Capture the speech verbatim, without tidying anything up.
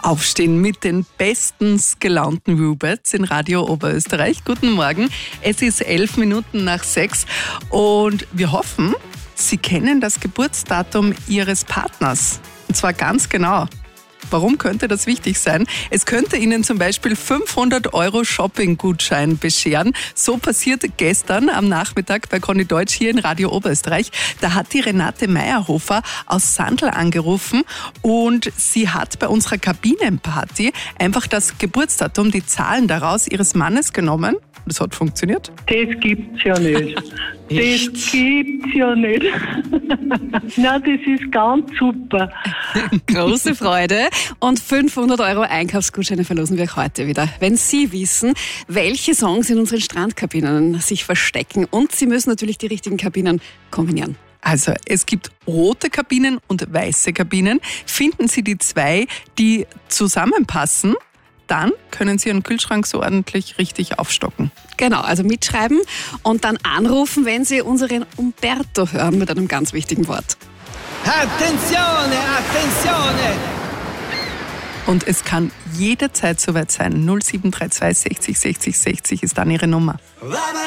Aufstehen mit den bestens gelaunten Rubettes in Radio Oberösterreich. Guten Morgen, es ist elf Minuten nach sechs und wir hoffen, Sie kennen das Geburtsdatum Ihres Partners. Und zwar ganz genau. Warum könnte das wichtig sein? Es könnte Ihnen zum Beispiel fünfhundert Euro Shopping-Gutschein bescheren. So passiert gestern am Nachmittag bei Conny Deutsch hier in Radio Oberösterreich. Da hat die Renate Meyerhofer aus Sandl angerufen und sie hat bei unserer Kabinenparty einfach das Geburtsdatum, die Zahlen daraus ihres Mannes genommen. Das hat funktioniert. Das gibt's ja nicht. Das gibt's ja nicht. Na, das ist ganz super. Große Freude. Und fünfhundert Euro Einkaufsgutscheine verlosen wir heute wieder. Wenn Sie wissen, welche Songs in unseren Strandkabinen sich verstecken. Und Sie müssen natürlich die richtigen Kabinen kombinieren. Also es gibt rote Kabinen und weiße Kabinen. Finden Sie die zwei, die zusammenpassen, dann können Sie Ihren Kühlschrank so ordentlich richtig aufstocken. Genau, also mitschreiben und dann anrufen, wenn Sie unseren Umberto hören mit einem ganz wichtigen Wort. Attenzione, attenzione! Und es kann jederzeit soweit sein. null sieben drei zwei sechzig sechzig sechzig ist dann Ihre Nummer.